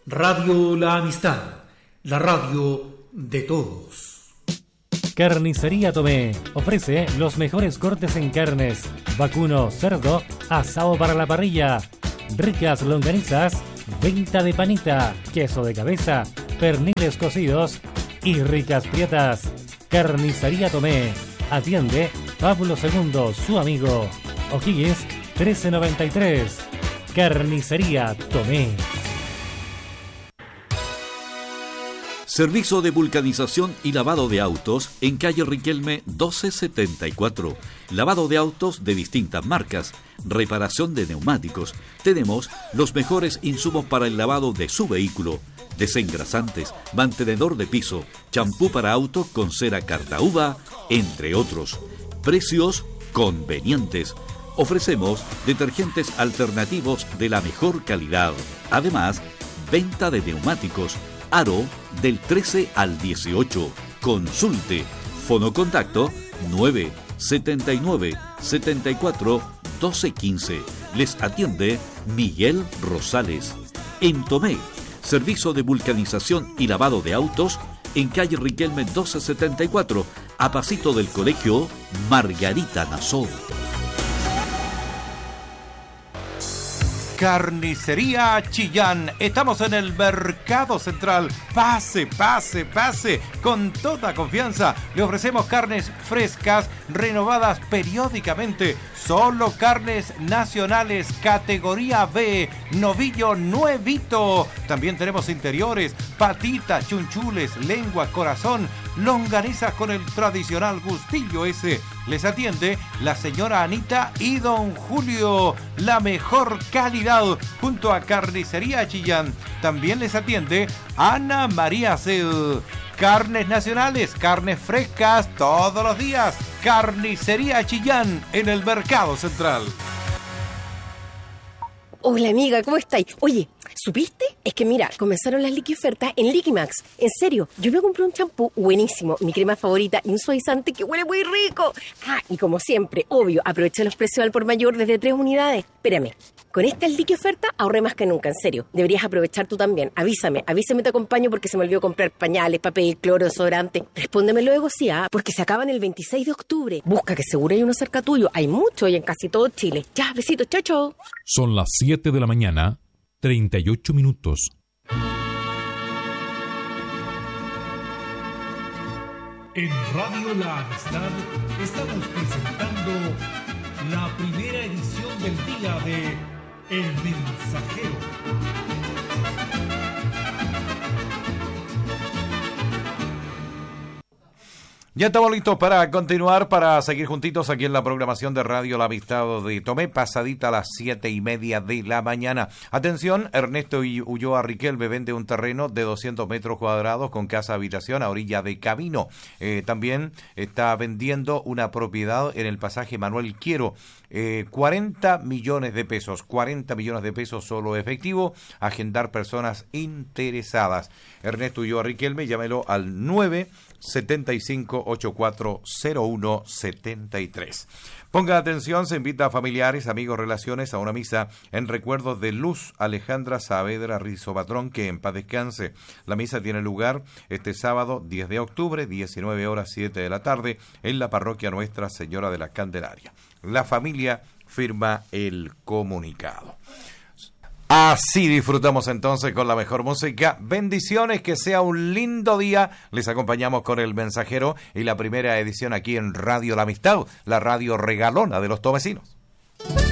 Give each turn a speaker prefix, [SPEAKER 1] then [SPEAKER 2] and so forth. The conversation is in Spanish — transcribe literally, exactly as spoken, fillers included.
[SPEAKER 1] Radio La Amistad, la radio de todos.
[SPEAKER 2] Carnicería Tomé ofrece los mejores cortes en carnes, vacuno, cerdo, asado para la parrilla, ricas longanizas, venta de panita, queso de cabeza, perniles cocidos y ricas prietas. Carnicería Tomé. Atiende Pablo segundo, su amigo. O'Higgins trece noventa y tres. Carnicería Tomé.
[SPEAKER 3] Servicio de vulcanización y lavado de autos en calle Riquelme doce setenta y cuatro. Lavado de autos de distintas marcas, reparación de neumáticos. Tenemos los mejores insumos para el lavado de su vehículo. Desengrasantes, mantenedor de piso, champú para auto con cera Cartauba, entre otros. Precios convenientes. Ofrecemos detergentes alternativos de la mejor calidad. Además, venta de neumáticos. Aro del trece al dieciocho. Consulte. Fonocontacto nueve setenta y nueve setenta y cuatro doce quince. Les atiende Miguel Rosales. En Tomé, servicio de vulcanización y lavado de autos en calle Riquelme doce setenta y cuatro, a pasito del colegio Margarita Nassau.
[SPEAKER 4] Carnicería Chillán. Estamos en el Mercado Central. Pase, pase, pase. Con toda confianza le ofrecemos carnes frescas, renovadas periódicamente. Solo carnes nacionales, categoría B, novillo nuevito. También tenemos interiores, patitas, chunchules, lengua, corazón, longanizas con el tradicional gustillo ese. Les atiende la señora Anita y don Julio. La mejor calidad junto a Carnicería Chillán. También les atiende Ana María Ced. Carnes nacionales, carnes frescas todos los días. Carnicería Chillán en el Mercado Central.
[SPEAKER 5] Hola amiga, ¿cómo estáis? Oye, ¿supiste? Es que mira, comenzaron las liquiofertas en Liquimax. En serio, yo me compré un champú buenísimo, mi crema favorita y un suavizante que huele muy rico. Ah, y como siempre, obvio, aproveché los precios al por mayor desde tres unidades. Espérame, con esta liquioferta ahorré más que nunca, en serio. Deberías aprovechar tú también. Avísame, avísame, te acompaño porque se me olvidó comprar pañales, papel, cloro, desodorante. Respóndeme luego, sí, ah, porque se acaban el veintiséis de octubre. Busca que seguro hay uno cerca tuyo. Hay mucho y en casi todo Chile. Ya, besitos, chao, chao.
[SPEAKER 6] Son las siete de la mañana, treinta y ocho minutos.
[SPEAKER 1] En Radio La Amistad estamos presentando la primera edición del día de El Mensajero.
[SPEAKER 4] Ya estamos listos para continuar, para seguir juntitos aquí en la programación de Radio La Amistad de Tomé, pasadita a las siete y media de la mañana. Atención, Ernesto Ulloa Riquelme vende un terreno de doscientos metros cuadrados con casa habitación a orilla de camino. Eh, también está vendiendo una propiedad en el pasaje Manuel Quiero, eh, cuarenta millones de pesos, cuarenta millones de pesos solo efectivo, agendar personas interesadas. Ernesto Ulloa Riquelme, llámelo al nueve setenta y cinco ochenta y cuatro cero uno setenta y tres. Ponga atención, se invita a familiares, amigos, relaciones a una misa en recuerdo de Luz Alejandra Saavedra Rizo Patrón, que en paz descanse. La misa tiene lugar este sábado diez de octubre, diecinueve horas siete de la tarde, en la parroquia Nuestra Señora de la Candelaria. La familia firma el comunicado. Así disfrutamos entonces con la mejor música. Bendiciones, que sea un lindo día. Les acompañamos con El Mensajero y la primera edición aquí en Radio La Amistad, la radio regalona de los tomecinos.